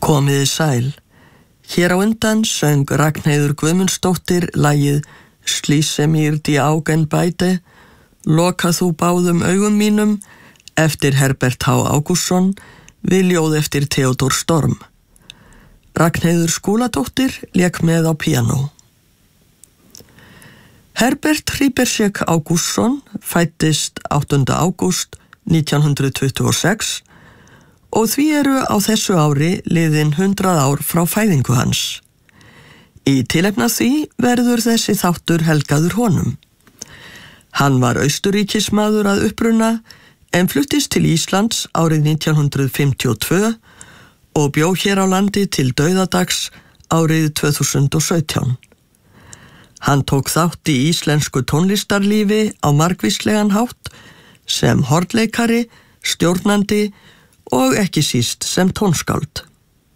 Komiði sæl. Hér á undan söng Ragnheiður Guðmundsdóttir lagið Schließe mir die Augen beide, Loka þú báðum augum mínum, eftir Herbert H. Ágústsson, við ljóð eftir Theodor Storm. Ragnheiður Skúladóttir lék með á píanó. Herbert Hriberšek Ágústsson fæddist 8. ágúst 1926 og því eru á þessu ári liðin 100 ár frá fæðingu hans. Í tilefni af því verður þessi þáttur helgaður honum. Hann var Austurríkismaður að uppruna en fluttist til Íslands árið 1952 og bjó hér á landi til dauðadags árið 2017. Hann tók þátt í íslensku tónlistarlífi á margvíslegan hátt sem hornleikari, stjórnandi og ekki síst sem tónskáld.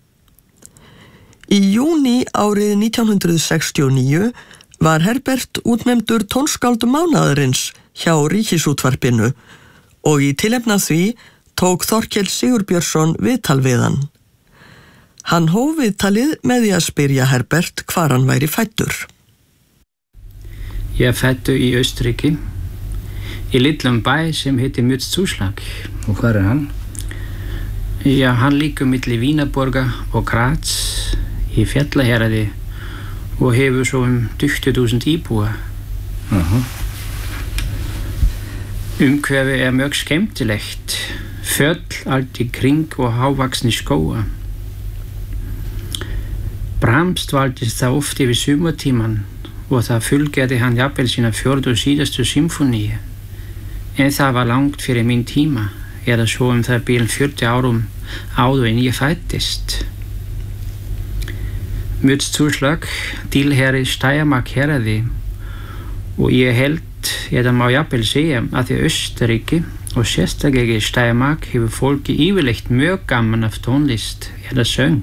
Í júní árið 1969 var Herbert útnefndur tónskáld mánaðarins hjá Ríkisútvarpinu og í tilefni af því tók Þorkell Sigurbjörnsson viðtal við hann. Hann hóf viðtalið með því að spyrja Herbert hvar hann væri fæddur. Ég fæddu í Austurríki, í litlum bæ sem heitir Mürzzuschlag. Og hvar hann? Já, hann liggur milli Vínarborga og Graz í Fjallahéraði og hefur svo 20.000 íbúa. Umhverfið mjög skemmtilegt, fjöll allt í kring og hávaxni skóga. Brahms dvaldist það oft yfir sumartíman og það fullgerði hann jafnvel sína 4. og síðastu symfóníu. En það var langt fyrir minn tíma, eða svo það bil 40 árum áður en ég fæddist. Mürzzuschlag tilheyrir Steiermark-héraði og ég held, eða má jafnvel segja að í Austurríki og sérstaklega í Steiermark hefur fólki yfirleitt mjög gaman af tónlist eða söng.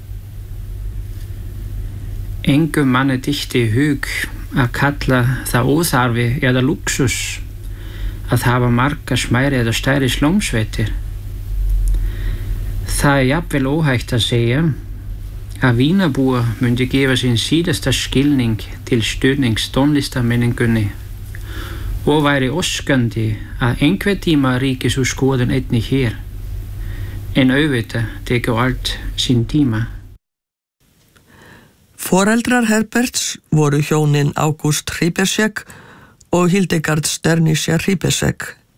Engum manni dytti í hug að kalla það óþarfi eða luxus að hafa marga smærri eða stærri slómsveitir. Það jafnvel óhægt að segja að Vínarbúar myndi gefa sinn síðasta skilning til stuðnings tónlistarmenningunni og væri óskandi að einhver tíma ríki sú skoðun einnig hér. En auðvitað tekur allt sinn tíma. Foreldrar Herberts voru hjónin August Hriberšek og Hildegard Sternischer Hriberšek.